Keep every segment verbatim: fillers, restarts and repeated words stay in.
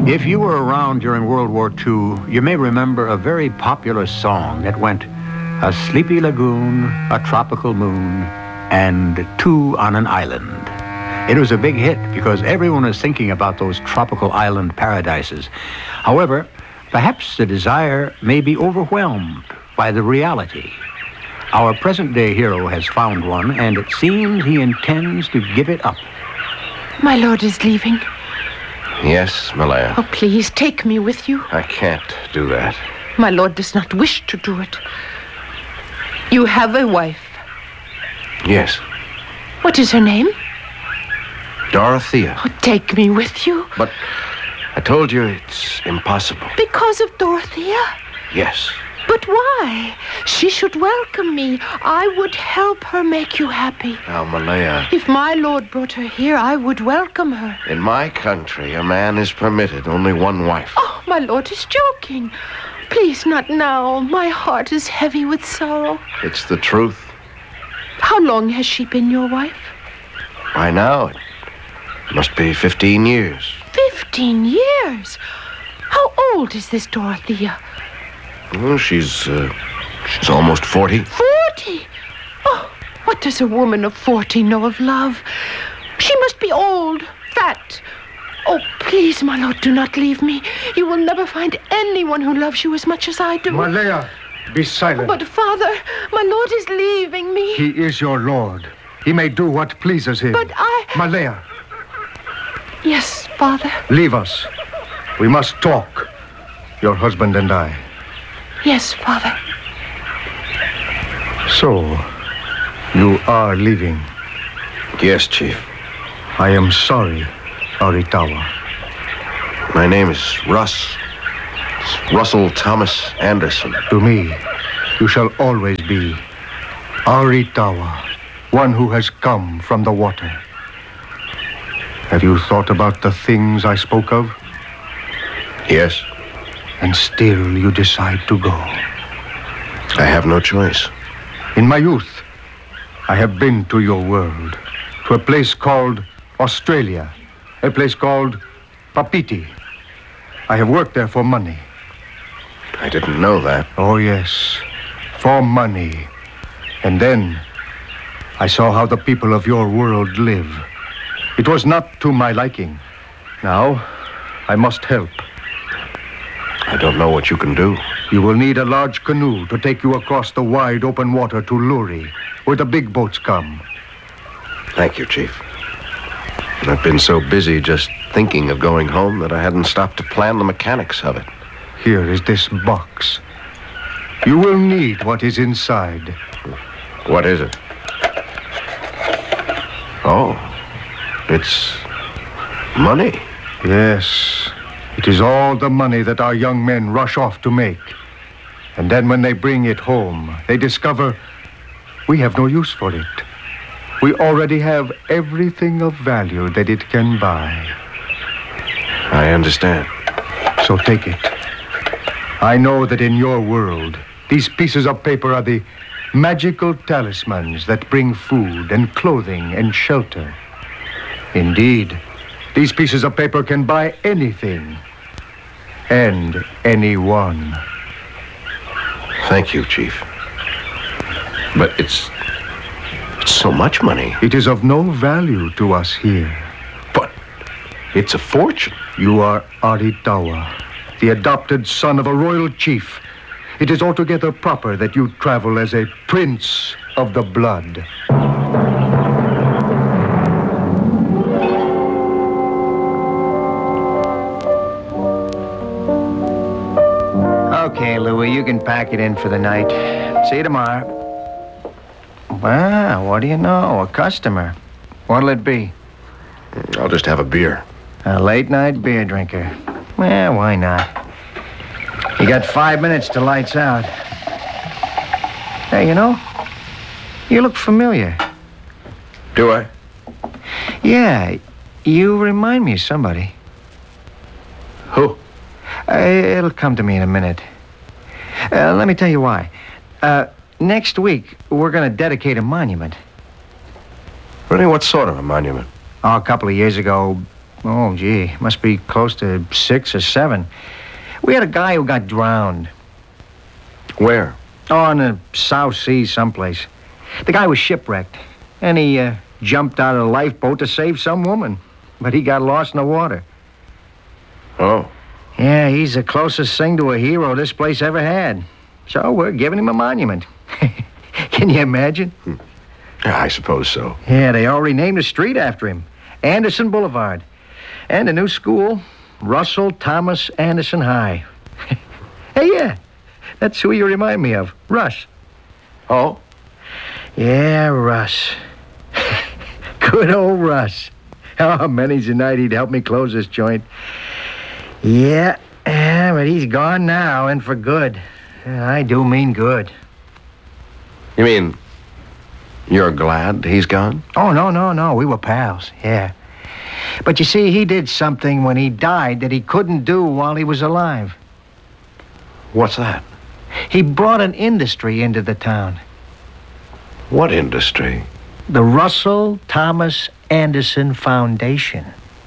If you were around during World War Two, you may remember a very popular song that went, "A sleepy lagoon, a tropical moon, and two on an island." It was a big hit because everyone was thinking about those tropical island paradises. However, perhaps the desire may be overwhelmed by the reality. Our present-day hero has found one, and it seems he intends to give it up. My lord is leaving. Yes, Malaya. Oh, please, take me with you. I can't do that. My lord does not wish to do it. You have a wife. Yes. What is her name? Dorothea. Oh, take me with you. But I told you it's impossible. Because of Dorothea? Yes. But why? She should welcome me. I would help her make you happy. Now, Malaya. If my lord brought her here, I would welcome her. In my country, a man is permitted only one wife. Oh, my lord is joking. Please, not now. My heart is heavy with sorrow. It's the truth. How long has she been your wife? By now, it must be fifteen years. Fifteen years? How old is this Dorothea? Well, she's, uh, she's almost forty. Forty? Oh, what does a woman of forty know of love? She must be old, fat. Oh, please, my lord, do not leave me. You will never find anyone who loves you as much as I do. Malaya, be silent. But, father, my lord is leaving me. He is your lord. He may do what pleases him. But I... Malaya. Yes, father. Leave us. We must talk. Your husband and I. Yes, father. So, you are leaving. Yes, Chief. I am sorry, Aritawa. My name is Russ. It's Russell Thomas Anderson. To me, you shall always be Aritawa, one who has come from the water. Have you thought about the things I spoke of? Yes. And still you decide to go. I have no choice. In my youth, I have been to your world, to a place called Australia, a place called Papiti. I have worked there for money. I didn't know that. Oh, yes, for money. And then I saw how the people of your world live. It was not to my liking. Now, I must help. I don't know what you can do. You will need a large canoe to take you across the wide open water to Luri, where the big boats come. Thank you, Chief. And I've been so busy just thinking of going home that I hadn't stopped to plan the mechanics of it. Here is this box. You will need what is inside. What is it? Oh, it's money. Yes. It is all the money that our young men rush off to make. And then when they bring it home, they discover we have no use for it. We already have everything of value that it can buy. I understand. So take it. I know that in your world, these pieces of paper are the magical talismans that bring food and clothing and shelter. Indeed, these pieces of paper can buy anything and anyone. Thank you, Chief. But it's... it's so much money. It is of no value to us here. But it's a fortune. You are Aritawa, the adopted son of a royal chief. It is altogether proper that you travel as a prince of the blood. Okay, Louis, you can pack it in for the night. See you tomorrow. Wow, what do you know? A customer. What'll it be? I'll just have a beer. A late-night beer drinker. Well, why not? You got five minutes to lights out. Hey, you know, you look familiar. Do I? Yeah, you remind me of somebody. Who? Uh, it'll come to me in a minute. Uh, let me tell you why. Uh, next week, we're going to dedicate a monument. Really, what sort of a monument? Oh, a couple of years ago, Oh, gee, must be close to six or seven. We had a guy who got drowned. Where? Oh, on the South Sea someplace. The guy was shipwrecked, and he uh, jumped out of the lifeboat to save some woman, but he got lost in the water. Oh. Yeah, he's the closest thing to a hero this place ever had. So we're giving him a monument. Can you imagine? Hmm. Yeah, I suppose so. Yeah, they already named a street after him. Anderson Boulevard. And a new school, Russell Thomas Anderson High. Hey, yeah, that's who you remind me of, Russ. Oh? Yeah, Russ. Good old Russ. Oh, many's the night he'd help me close this joint. Yeah, yeah, but he's gone now, and for good. I do mean good. You mean you're glad he's gone? Oh, no, no, no. We were pals, yeah. But you see, he did something when he died that he couldn't do while he was alive. What's that? He brought an industry into the town. What industry? The Russell Thomas Anderson Foundation.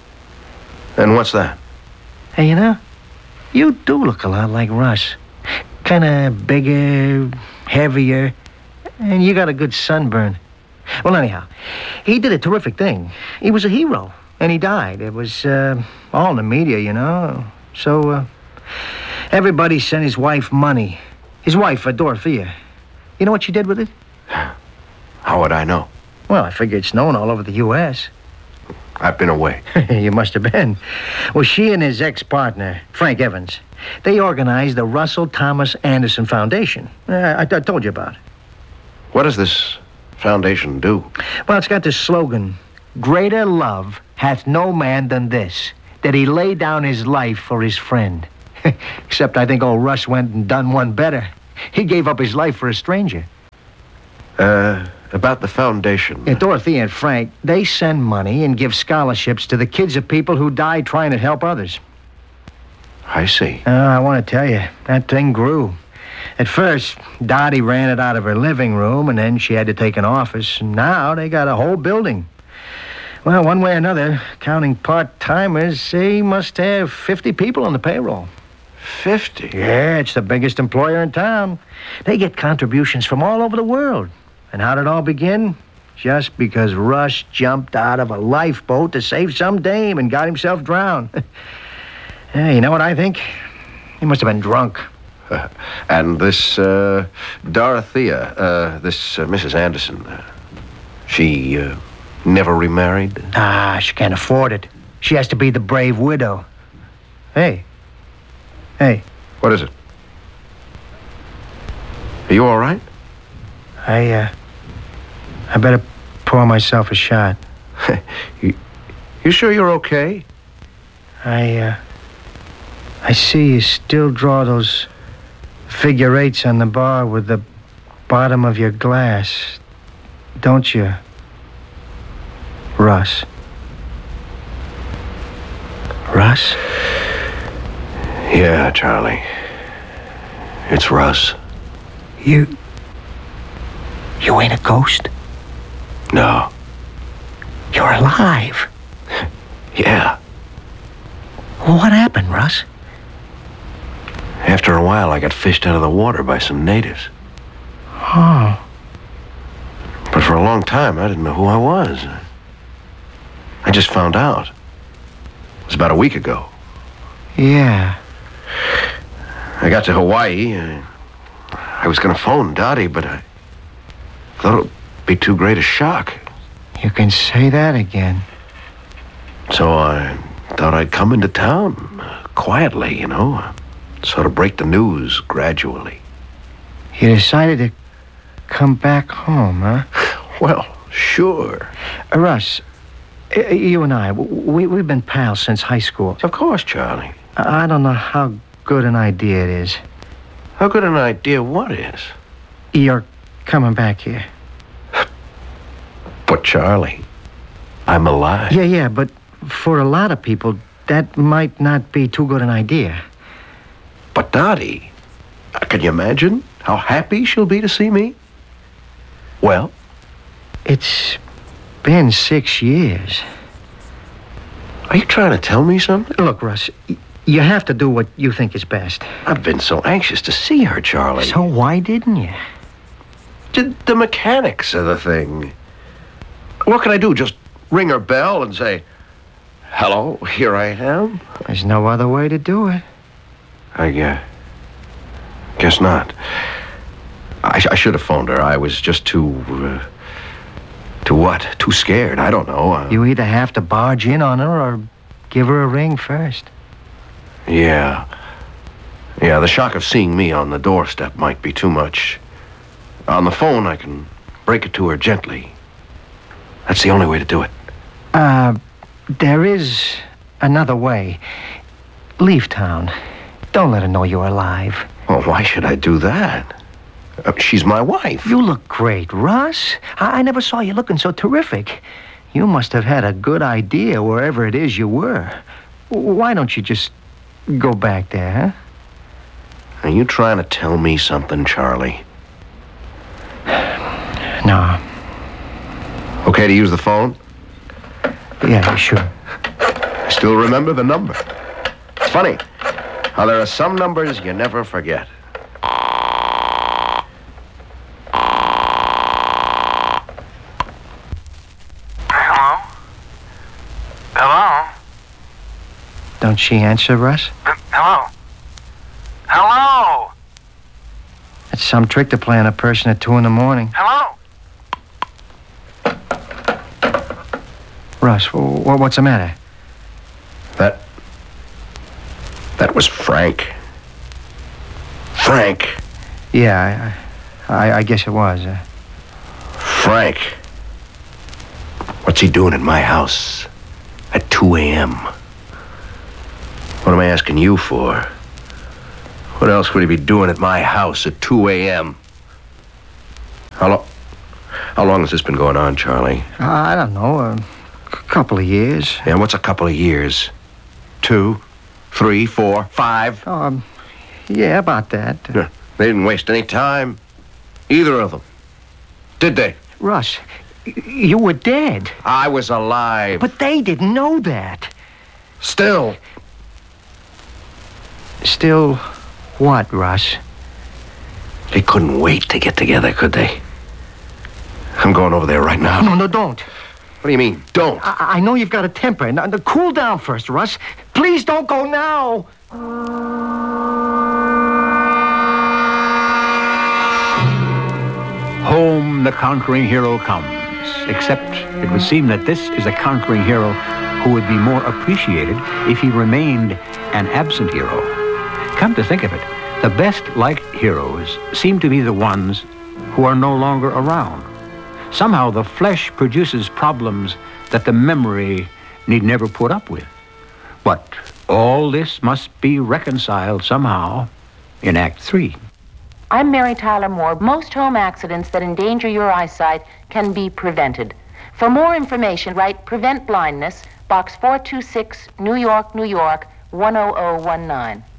And what's that? Hey, you know, you do look a lot like Russ. Kind of bigger, heavier, and you got a good sunburn. Well, anyhow, he did a terrific thing. He was a hero, and he died. It was uh, all in the media, you know. So uh, everybody sent his wife money. His wife, uh, Dorothea. You know what she did with it? How would I know? Well, I figure it's known all over the U S I've been away. You must have been. Well, she and his ex-partner, Frank Evans, they organized the Russell Thomas Anderson Foundation. Uh, I, I told you about it. What does this foundation do? Well, it's got this slogan, greater love hath no man than this, that he lay down his life for his friend. Except I think old Russ went and done one better. He gave up his life for a stranger. Uh, about the foundation. Yeah, Dorothy and Frank, they send money and give scholarships to the kids of people who die trying to help others. I see. Uh, I want to tell you, that thing grew. At first, Dottie ran it out of her living room, and then she had to take an office. And now they got a whole building. Well, one way or another, counting part-timers, they must have fifty people on the payroll. Fifty? Yeah, it's the biggest employer in town. They get contributions from all over the world. And how did it all begin? Just because Russ jumped out of a lifeboat to save some dame and got himself drowned. Yeah, you know what I think? He must have been drunk. Uh, and this, uh, Dorothea, uh, this uh, Missus Anderson, uh, she, uh, never remarried? Ah, she can't afford it. She has to be the brave widow. Hey. Hey. What is it? Are you all right? I, uh, I better pour myself a shot. you, you sure you're okay? I, uh, I see you still draw those figure eights on the bar with the bottom of your glass, don't you, Russ? Russ? Yeah, Charlie. It's Russ. You... You ain't a ghost? No. You're alive. Yeah. Well, what happened, Russ? After a while, I got fished out of the water by some natives. Oh. But for a long time, I didn't know who I was. I just found out. It was about a week ago. Yeah. I got to Hawaii. I, I was going to phone Dottie, but I thought it would be too great a shock. You can say that again. So I thought I'd come into town, uh, quietly, you know, sort of break the news gradually. You decided to come back home, huh? Well, sure. Uh, Russ, uh, you and I, we, we've been pals since high school. Of course, Charlie. I, I don't know how good an idea it is. How good an idea what is? You're coming back here. But, Charlie, I'm alive. Yeah, yeah, but for a lot of people, that might not be too good an idea. But Dottie, uh, can you imagine how happy she'll be to see me? Well? It's been six years. Are you trying to tell me something? Look, Russ, y- you have to do what you think is best. I've been so anxious to see her, Charlie. So why didn't you? The, the mechanics of the thing. What can I do? Just ring her bell and say, hello, here I am? There's no other way to do it. I uh, guess not. I, sh- I should have phoned her. I was just too... Uh, too what? Too scared. I don't know. Uh, You either have to barge in on her or give her a ring first. Yeah. Yeah, the shock of seeing me on the doorstep might be too much. On the phone, I can break it to her gently. That's the only way to do it. Uh, there is another way. Leave town. Don't let her know you're alive. Well, why should I do that? Uh, she's my wife. You look great, Russ. I-, I never saw you looking so terrific. You must have had a good idea wherever it is you were. Why don't you just go back there, huh? Are you trying to tell me something, Charlie? No. Okay to use the phone? Yeah, sure. I still remember the number. It's funny how there are some numbers you never forget. Hello? Hello? Don't she answer, Russ? Uh, hello? Hello? It's some trick to play on a person at two in the morning. Hello? Russ, w- w- what's the matter? That... That was Frank. Frank. Yeah, I, I, I guess it was. Uh, Frank. What's he doing in my house at two a.m.? What am I asking you for? What else would he be doing at my house at two a.m.? How long... How long has this been going on, Charlie? I don't know, a c- couple of years. Yeah, what's a couple of years? Two, three, four, five? Um, yeah, about that. Uh, Yeah, they didn't waste any time. Either of them. Did they? Russ, y- you were dead. I was alive. But they didn't know that. Still. Still, what, Russ? They couldn't wait to get together, could they? I'm going over there right now. No, no, don't. What do you mean, don't? I, I know you've got a temper. Now, now, cool down first, Russ. Please don't go now. Home the conquering hero comes. Except it would seem that this is a conquering hero who would be more appreciated if he remained an absent hero. Come to think of it, the best liked heroes seem to be the ones who are no longer around. Somehow the flesh produces problems that the memory need never put up with. But all this must be reconciled somehow in Act Three. I'm Mary Tyler Moore. Most home accidents that endanger your eyesight can be prevented. For more information, write Prevent Blindness, Box four two six, New York, New York, one oh oh one nine.